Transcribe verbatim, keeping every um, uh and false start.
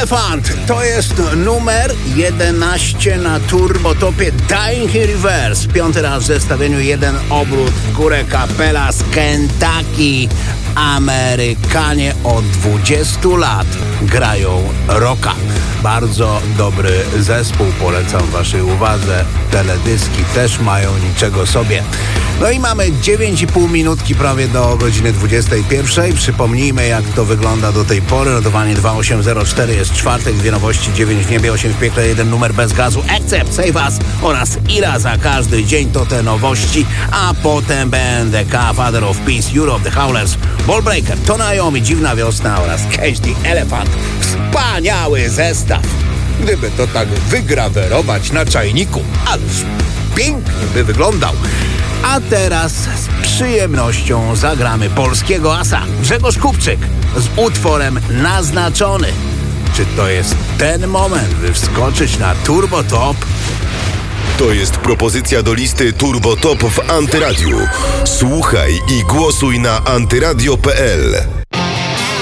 Elefant to jest numer jedenaście na turbotopie Dying in Reverse. Piąty raz w zestawieniu, jeden obrót w górę, kapela z Kentucky. Amerykanie od dwudziestu lat grają rocka. Bardzo dobry zespół, polecam waszej uwadze. Teledyski też mają niczego sobie. No i mamy dziewięć i pół minutki prawie do godziny dwudziestej pierwszej. Przypomnijmy, jak to wygląda do tej pory. Notowanie dwa osiem zero cztery, jest czwartek, dwie nowości, dziewięć w niebie, osiem w piekle, jeden numer bez gazu, Accept, Save Us oraz Ira za każdy dzień. To te nowości, a potem B N D K, Father of Peace, Europe, The Howlers, Ballbreaker, to Naomi, Dziwna Wiosna oraz Cage the Elephant. Wspaniały zestaw! Gdyby to tak wygrawerować na czajniku, ależ pięknie by wyglądał. A teraz z przyjemnością zagramy polskiego asa. Grzegorz Kupczyk z utworem Naznaczony. Czy to jest ten moment, by wskoczyć na Turbo Top? To jest propozycja do listy Turbo Top w Antyradiu. Słuchaj i głosuj na antyradio kropka p l.